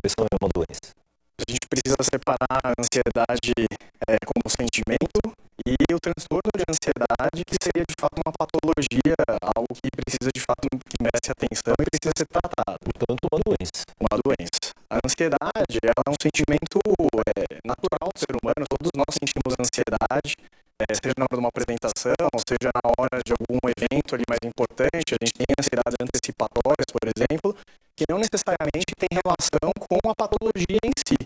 depressão é uma doença? A gente precisa separar a ansiedade como sentimento e o transtorno de ansiedade, que seria de fato uma patologia, algo que precisa de fato, que merece atenção e precisa ser tratado. Portanto, uma doença. Uma doença. A ansiedade, ela é um sentimento natural do ser humano, todos nós sentimos ansiedade, seja na hora de uma apresentação, seja na hora de algum evento ali mais importante. A gente tem ansiedades antecipatórias, por exemplo, que não necessariamente tem relação com a patologia em si.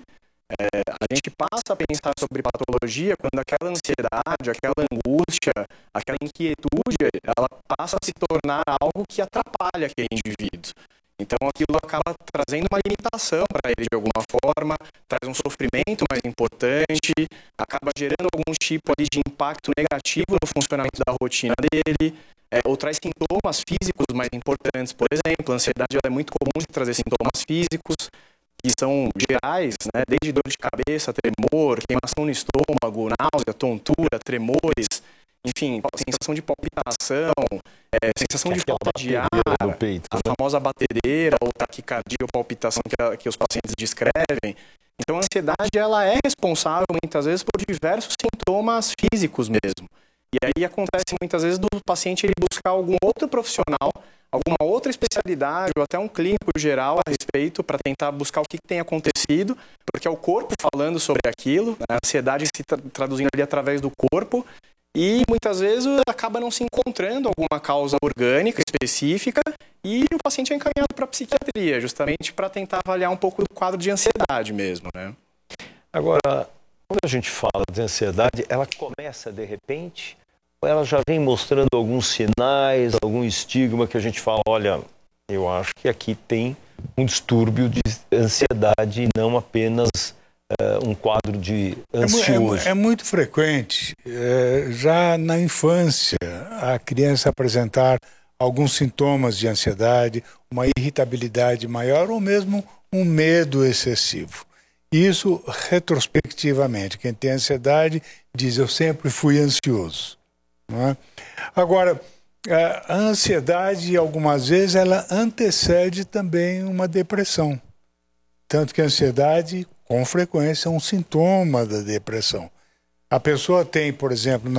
A gente passa a pensar sobre patologia quando aquela ansiedade, aquela angústia, aquela inquietude, ela passa a se tornar algo que atrapalha aquele indivíduo. Então aquilo acaba trazendo uma limitação para ele de alguma forma, traz um sofrimento mais importante, acaba gerando algum tipo ali de impacto negativo no funcionamento da rotina dele, ou traz sintomas físicos mais importantes. Por exemplo, a ansiedade ela é muito comum de trazer sintomas físicos, que são gerais, né? Desde dor de cabeça, tremor, queimação no estômago, náusea, tontura, tremores, enfim, sensação de palpitação, sensação de falta de ar, no peito, a famosa batedeira ou taquicardia ou palpitação que os pacientes descrevem. Então a ansiedade ela é responsável muitas vezes por diversos sintomas físicos mesmo. E aí acontece muitas vezes do paciente ele buscar algum outro profissional, alguma outra especialidade ou até um clínico geral a respeito para tentar buscar o que tem acontecido, porque é o corpo falando sobre aquilo, né? A ansiedade se traduzindo ali através do corpo, e muitas vezes acaba não se encontrando alguma causa orgânica específica e o paciente é encaminhado para a psiquiatria, justamente para tentar avaliar um pouco do quadro de ansiedade mesmo, né? Agora, quando a gente fala de ansiedade, ela começa de repente ou ela já vem mostrando alguns sinais, algum estigma que a gente fala, olha, eu acho que aqui tem um distúrbio de ansiedade e não apenas um quadro de ansioso. É muito frequente, já na infância, a criança apresentar alguns sintomas de ansiedade, uma irritabilidade maior ou mesmo um medo excessivo. Isso retrospectivamente. Quem tem ansiedade diz, eu sempre fui ansioso. Não é? Agora, a ansiedade, algumas vezes, ela antecede também uma depressão. Tanto que a ansiedade, com frequência, é um sintoma da depressão. A pessoa tem, por exemplo,